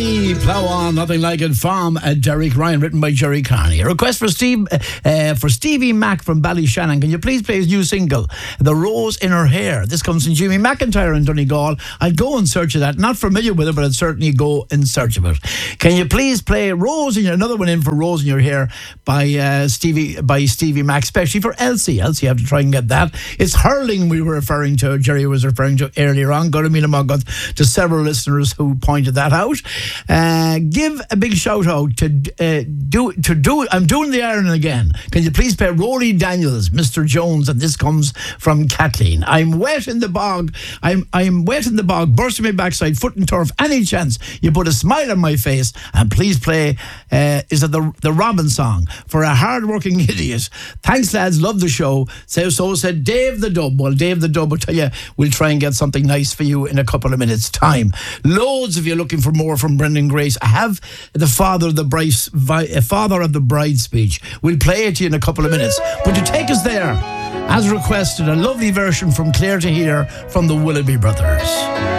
Johnny, Plow On, Nothing Like It from Derek Ryan, written by Jerry Carney. A request for Stevie Mac from Ballyshannon. Can you please play his new single, The Rose in Her Hair? This comes from Jimmy McIntyre in Donegal. I'd go in search of that. Not familiar with it, but I'd certainly go in search of it. Can you please play another one in for Rose in Your Hair by Stevie Mac, especially for Elsie. Elsie, you have to try and get that. It's hurling we were referring to, Jerry was referring to earlier on. Got to several listeners who pointed that out. Give a big shout out to I'm doing the ironing again. Can you please play Rory Daniels, Mr. Jones? And this comes from Kathleen. I'm wet in the bog. I'm wet in the bog, bursting my backside, foot and turf. Any chance you put a smile on my face, and please play is it the Robin song for a hard-working idiot. Thanks, lads. Love the show. So said Dave the Dub. Well, Dave the Dub will tell you we'll try and get something nice for you in a couple of minutes' time. Loads if you're looking for more from Brendan Grace. I have the father of the bride speech. We'll play it to you in a couple of minutes. But to take us there, as requested, a lovely version from Claire to Hear from the Willoughby Brothers.